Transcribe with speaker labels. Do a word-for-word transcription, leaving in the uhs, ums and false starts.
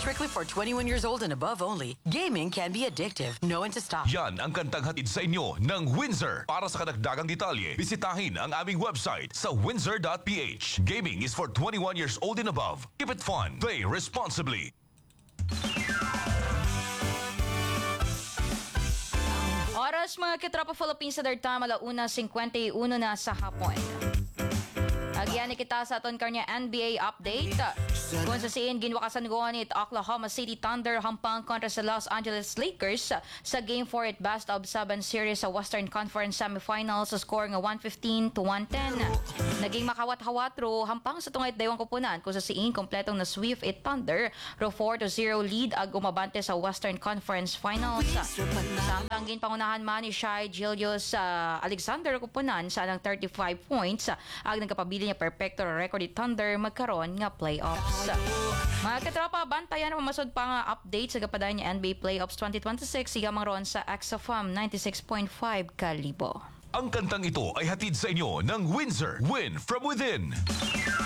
Speaker 1: Strictly for twenty-one years old and above only, gaming can be addictive. Know when to stop.
Speaker 2: Yan ang kantang hatid sa inyo ng Windsor. Para sa kadagdagang detalye, bisitahin ang aming website sa windsor dot p h. Gaming is for twenty-one years old and above. Keep it fun. Play responsibly.
Speaker 3: Oras mga kitropa Philippines sa third time, alauna fifty-one na sa hapon. Agyan kita sa aton kanya N B A update. Kung sa siin, ginwakasan ko ni Oklahoma City Thunder hampang kontra sa Los Angeles Lakers sa Game four at best of seven series sa Western Conference Semifinals sa score nga one fifteen to one ten. Naging makawat-hawat ro hampang sa tungay daywang kupunan kung sa siin kompletong na sweep it Thunder ro four to zero lead ag umabante sa Western Conference Finals. Samtang ginpangunahan man ni Shai Gilgeous uh, Alexander kupunan sa anang thirty-five points ag nagkapabili niya perfecto record ni Thunder magkaroon nga playoffs. Mga katropa, bantayan na mamasod pa nga update sa kapadayan niya N B A Playoffs twenty twenty-six sigamang ron sa X F M ninety-six point five Kalibo.
Speaker 2: Ang kantang ito ay hatid sa inyo ng Windsor. Win from within.